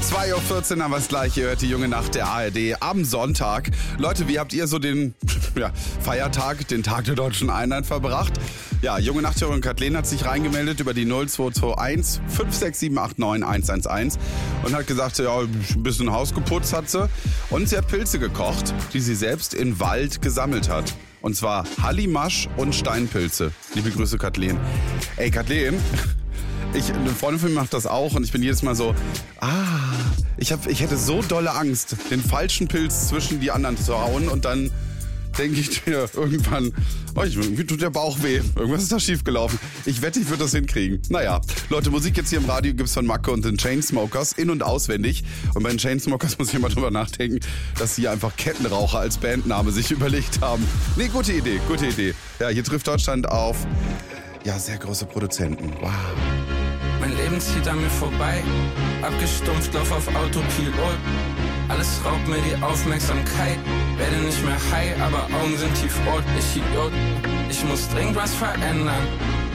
2.14 Uhr haben wir es gleich. Ihr hört die junge Nacht der ARD am Sonntag. Leute, wie habt ihr so den Feiertag, den Tag der Deutschen Einheit verbracht? Ja, junge Nachthörerin Kathleen hat sich reingemeldet über die 0221 56789 111 und hat gesagt, ja, ein bisschen Haus geputzt hat sie. Und sie hat Pilze gekocht, die sie selbst in Wald gesammelt hat. Und zwar Hallimasch und Steinpilze. Liebe Grüße, Kathleen. Ey, Kathleen, eine Freundin von mir macht das auch und ich bin jedes Mal so, ich hätte so dolle Angst, den falschen Pilz zwischen die anderen zu hauen und dann denke ich mir irgendwann, irgendwie tut der Bauch weh. Irgendwas ist da schiefgelaufen. Ich wette, ich würde das hinkriegen. Naja, Leute, Musik jetzt hier im Radio gibt's von Macke und den Chainsmokers in- und auswendig. Und bei den Chainsmokers muss ich immer drüber nachdenken, dass sie einfach Kettenraucher als Bandname sich überlegt haben. Nee, gute Idee. Ja, hier trifft Deutschland auf, sehr große Produzenten. Wow. Mein Leben zieht an mir vorbei, abgestumpft, lauf auf Autopilot. Alles raubt mir die Aufmerksamkeit, werde nicht mehr high, aber Augen sind tiefrot. Ich Idiot, ich muss dringend was verändern.